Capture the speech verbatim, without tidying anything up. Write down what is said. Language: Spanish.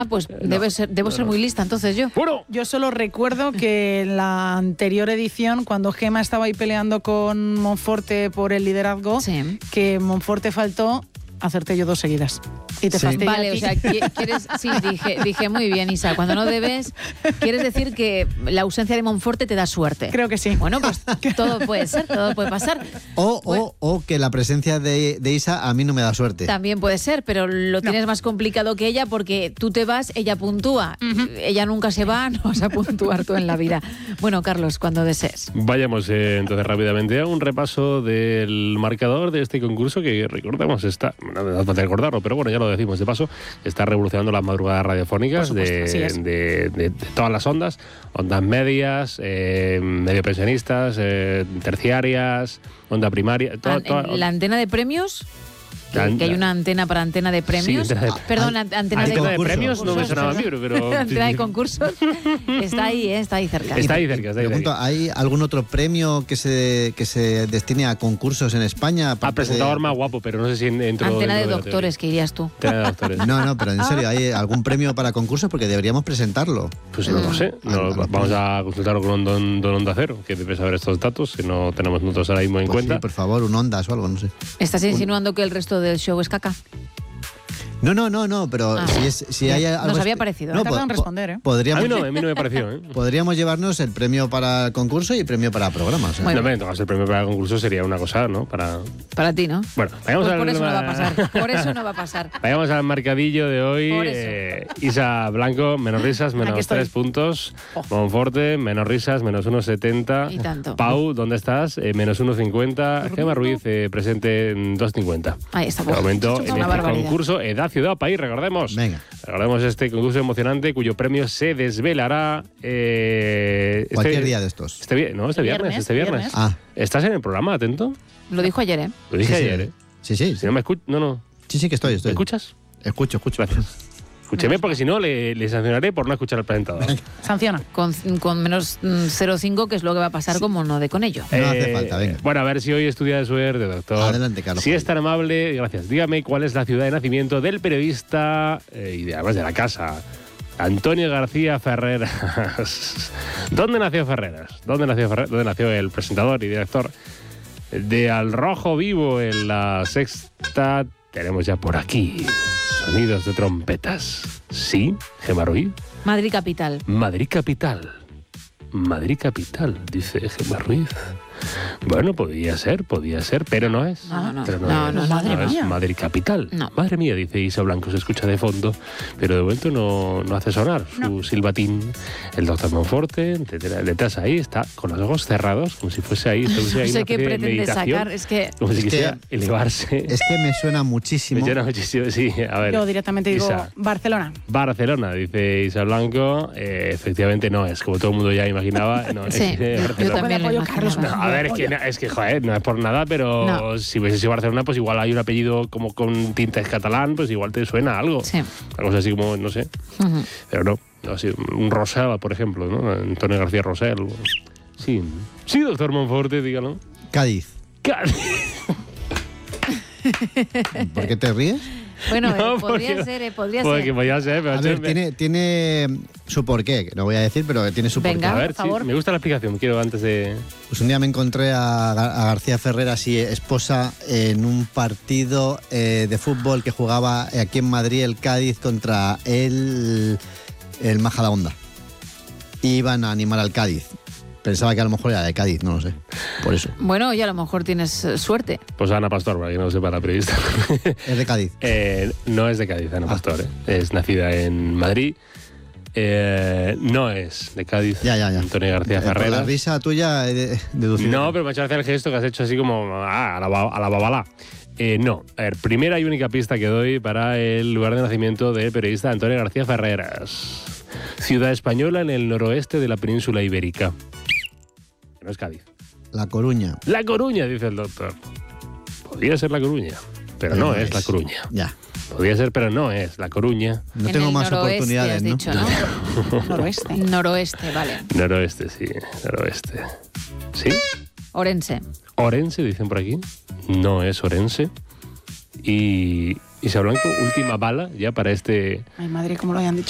Pues debe ser, debo ser muy lista, entonces yo. Bueno. Yo solo recuerdo que en la anterior edición, cuando Gema estaba ahí peleando con Monforte por el liderazgo, Sí. que Monforte faltó, acerté yo dos seguidas. Y te Sí. fastidié a Vale, ti. o sea, qui- quieres, sí, dije, dije muy bien, Isa, cuando no debes, quieres decir que la ausencia de Monforte te da suerte. Creo que sí. Bueno, pues todo puede ser, todo puede pasar. O, Bueno. o, o que la presencia de, de Isa a mí no me da suerte. También puede ser, pero lo tienes más complicado que ella porque tú te vas, ella puntúa. Ella nunca se va, no vas a puntuar tú en la vida. Bueno, Carlos, cuando desees. Vayamos eh, entonces rápidamente a un repaso del marcador de este concurso que recordamos está, no me da falta recordarlo, pero bueno, ya lo decimos de paso, está revolucionando las madrugadas radiofónicas Por supuesto, así de, es. de, de- de todas las ondas, ondas medias, eh, medio pensionistas, eh, terciarias, onda primaria, toda- An- toda- en la antena de premios, que, La- que hay una antena para antena de premios. Sí, antena de- Perdón, Hay- an- antena hay de, antena de concursos. premios no me sonaba a mí, pero, pero antena de concursos. Está ahí, ¿eh? Está ahí cerca. está ahí cerca, está ahí Pregunto, cerca. ¿hay algún otro premio que se, que se destine a concursos en España? Ah, aparte presentador de- más guapo, pero no sé si entro Antena de dentro la doctores, que irías tú. teoría. Antena de doctores. No, no, pero en serio, ¿hay algún premio para concursos? Porque deberíamos presentarlo. Pues no lo sé. No, Ah, vamos a consultarlo con un don, don Onda Cero, que debe saber estos datos, que no tenemos nosotros ahora mismo en Pues cuenta. sí, por favor, un Ondas o algo, no sé. ¿Estás insinuando que el resto del show es caca? No, no, no, no, pero Ah. si, es, si hay algo... Nos había espe- parecido. No po- tardan en po- responder, ¿eh? A Podríamos, mí no, a mí no me pareció, ¿eh? podríamos llevarnos el premio para el concurso y premio para programa. O sea. Bueno. No, me entonces el premio para el concurso sería una cosa, ¿no? Para... Para ti, ¿no? Bueno, vayamos Pues al... por eso no va a pasar. Por eso no va a pasar. Vayamos al marcadillo de hoy. Por eso. Eh, Isa Blanco, menos risas, Aquí menos estoy. tres puntos. Oh. Monforte, menos risas, menos uno setenta. Y tanto. Pau, ¿dónde estás? Eh, menos uno cincuenta. Gema Ruiz, eh, presente en dos cincuenta. Ahí está. De momento, Es en una este barbaridad. concurso Edad, Ciudad, País, recordemos. Venga. Recordemos este concurso emocionante cuyo premio se desvelará eh, este- Cualquier día de estos. Este, vi- no, este viernes, Viernes, este viernes. viernes. Ah, ¿Estás en el programa, atento? Lo dijo ayer, ¿eh? Lo dije sí, ayer, sí. ¿eh? Sí, sí, Si sí. no me escuchas, no, no. Sí, sí que estoy, ¿Me estoy. escuchas? Escucho, escucho. Gracias. Escúcheme, porque si no le, le sancionaré por no escuchar al presentador. Sanciona. Con, con menos mm, cero coma cinco, que es lo que va a pasar como no de con ello. No hace falta, venga. Bueno, a ver si hoy estudia de suerte, doctor. Adelante, Carlos. Si es tan amable, gracias. Dígame cuál es la ciudad de nacimiento del periodista eh, y de, además de la casa, Antonio García Ferreras. ¿Dónde nació Ferreras? ¿Dónde nació Ferreras? ¿Dónde nació el presentador y director de Al Rojo Vivo en la Sexta? Tenemos ya por aquí sonidos de trompetas. ¿Sí, Gema Ruiz? Madrid capital. Madrid capital. Madrid capital, dice Gema Ruiz. Bueno, podía ser, podía ser, pero no es. No, no, Pero no, no, es, madre es mía. Madrid capital. No. Madre mía, dice Isa Blanco, se escucha de fondo, pero de momento no, no hace sonar su silbatín. El doctor Monforte, detrás, detrás ahí, está con los ojos cerrados, como si fuese ahí. estuviese No ahí sé una qué especie de pretende meditación, sacar. Es que Como si Es que- quisiera elevarse. Es que me suena muchísimo. Me llena muchísimo, sí, a ver. Yo directamente digo Isa. Barcelona. Barcelona, dice Isa Blanco. Eh, efectivamente no es, como todo el mundo ya imaginaba. No, es sí, eh, yo Barcelona. también lo Apoyo, Carlos, imaginaba. No, a ver, es que, es que, joder, no es por nada, pero No. si hubiese sido Barcelona, pues igual hay un apellido como con tintes catalán, pues igual te suena algo. Sí. Algo así como, no sé. Ujú. Pero no, no, así, un Rosell, por ejemplo, ¿no? Antonio García Rosell. Sí, sí, doctor Monforte, dígalo. Cádiz. Cádiz. ¿Por qué te ríes? Bueno, No, eh, podría porque- ser, eh, podría Porque ser. podía ser, pero A ver, che, tiene, tiene su porqué, que no voy a decir, pero tiene su Venga. A porqué. ver, por sí, favor. me gusta la explicación, quiero antes de... Pues un día me encontré a, Gar- a García Ferreras y esposa en un partido eh, de fútbol que jugaba aquí en Madrid el Cádiz contra el, el Majadahonda. Iban a animar al Cádiz. Pensaba que a lo mejor era de Cádiz, no lo sé. Por eso. Bueno, oye, a lo mejor tienes eh, suerte. Pues Ana Pastor, para que no lo sepa la periodista. Es de Cádiz. Eh, no es de Cádiz, Ana Ah. Pastor. ¿eh? Es nacida en Madrid. Eh, no es de Cádiz. Ya, ya, ya. Antonio García Eh, por Ferreras. la risa tuya he de- deducido. No, pero me ha hecho gracia el gesto que has hecho así como ah, a la, ba- a la babalá. Eh, no, a ver, primera y única pista que doy para el lugar de nacimiento del periodista Antonio García Ferreras. Ciudad española en el noroeste de la península ibérica. No es Cádiz. La Coruña. La Coruña, dice el doctor. Podría ser La Coruña, pero no es La Coruña. Ya. Podría ser, pero no es La Coruña. No En tengo el más noroeste, oportunidades, has ¿no? dicho, ¿no? Noroeste. Noroeste, vale. Noroeste, sí, noroeste. ¿Sí? Orense. Orense, dicen por aquí. No es Orense. Y Isa Blanco, última bala ya para este Ay, madre, cómo lo hayan dicho.